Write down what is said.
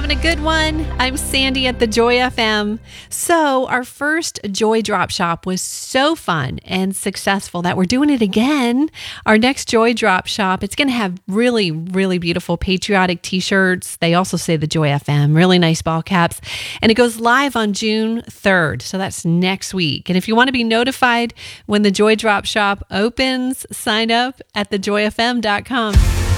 having a good one? I'm Sandy at the Joy FM. So our first Joy Drop Shop was so fun and successful that we're doing it again. Our next Joy Drop Shop, it's going to have really, really beautiful patriotic t-shirts. They also say the Joy FM, really nice ball caps. And it goes live on June 3rd. So that's next week. And if you want to be notified when the Joy Drop Shop opens, sign up at thejoyfm.com.